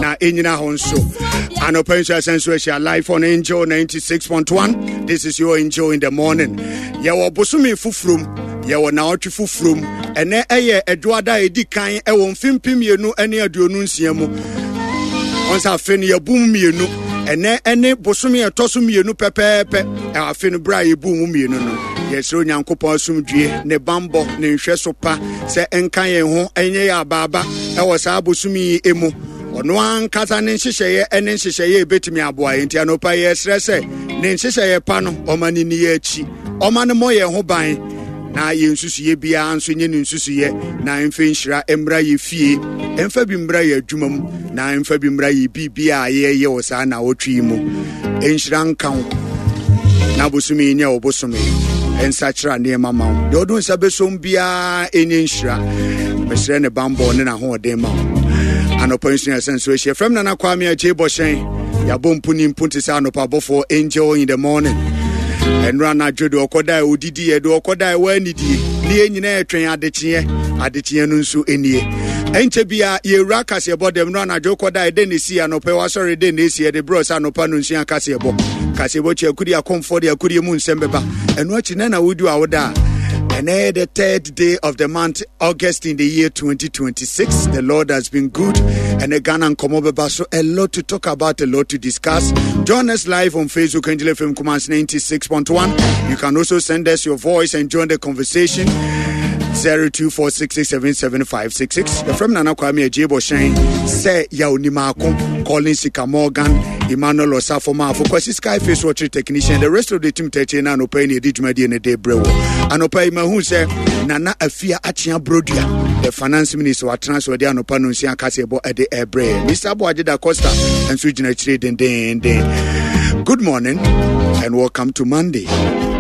na enyina ho nso anopenso asenso ehia live on Angel 96.1. This is your Angel in the morning. Yewo bosumi fufrum, yewo na otwe fufrum, ene eye eduada edi kan ewo mfimpim yenu ene aduonu nsia mu. Onsa afeni yabum mienu, ene bosumi etoso mienu pepepe, afeni bra yebum mienu no. Yesro nyankopon asumdue ne bambo ne nhwe sopa se enkan ye ho enye ya baba ewo sa bosumi emu. Ono ankasa ne nhyehyeye ene nhyehyeye betimi aboa enti anopa ye srese ne nhyehyeye pa no omani ni ye achi omane mo ye ho ban na ye nsusuye bia anso nye ne nsusuye na emfe nhira emra ye fie emfa bi mra ye adwumam na emfa bi mra ye bibia ye wosa na otwi mu enhira nkan na bosumi nya obosumi ensachira ne mama de odun sabesom bia enye nhira mesre ne bambo ne na ho de ma anopension senso ehia from Nana Kwame Ajeboshen ya bompuni mpunti sa anopa bofo Angel in the morning enra na dwodo okoda odidi ye do okoda wanidi ni enyina etwen adechie no nso enie enche bia ye raka se bodem no na jokoda de ne si anopa wa sorry de ne si de bros anopa no nsia kase bo che akudi akomfort akudi mu nsembeba eno achi na wodu awoda. And the third day of the month, August in the year 2026, the Lord has been good. And the Ghana and Komobeba, so a lot to talk about, a lot to discuss. Join us live on Facebook, Angel FM Commands 96.1. You can also send us your voice and join the conversation. 0246677566. The from Nana Kwame Ajeboshen say Yaunimako, calling Sika Morgan, Emmanuel Osafoma for Kwasi Sky Face Watcher Technician. The rest of the team teaching and Openi Dijmadi and a day brew. And Opay Mahu say Nana Afia Achia Brodia, the finance minister, or transfer the Anopanuncia Casebo at the air bread. Mr. Boadida Costa and Switching a trade and day. Good morning and welcome to Monday.